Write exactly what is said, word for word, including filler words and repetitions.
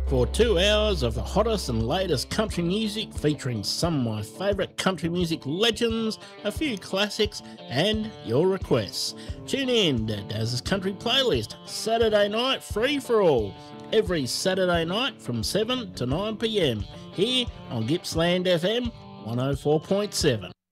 for two hours of the hottest and latest country music featuring some of my favourite country music legends, a few classics, and your requests. Tune in to Daz's Country Playlist, Saturday night free for all, every Saturday night from seven to nine p m, here on Gippsland F M one oh four point seven.